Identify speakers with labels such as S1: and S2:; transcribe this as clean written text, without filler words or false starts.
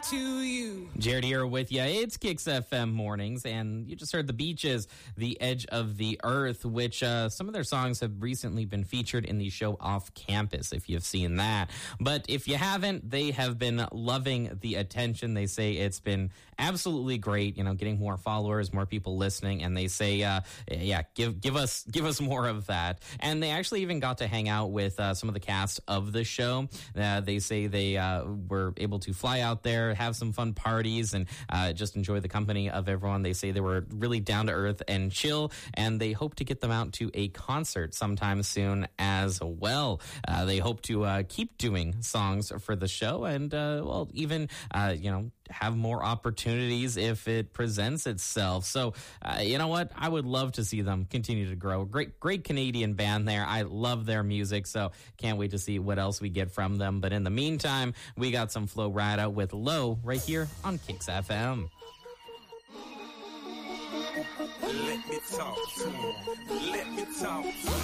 S1: to you.
S2: Jared here with you. It's Kicks FM Mornings, and you just heard The Beaches, The Edge of the Earth, which some of their songs have recently been featured in the show Off Campus, if you've seen that. But if you haven't, they have been loving the attention. They say it's been absolutely great, getting more followers, more people listening, and they say, give us more of that. And they actually even got to hang out with some of the cast of the show. They say they were able to fly out there, have some fun parties, and just enjoy the company of everyone. They say they were really down to earth and chill, and they hope to get them out to a concert sometime soon as well. They hope to keep doing songs for the show, and even have more opportunities if it presents itself. So, you know what? I would love to see them continue to grow. Great Canadian band there. I love their music, so can't wait to see what else we get from them. But in the meantime, we got some Flo Rida with Low right here on Kicks FM.
S3: Let me talk to him. Let me talk to him.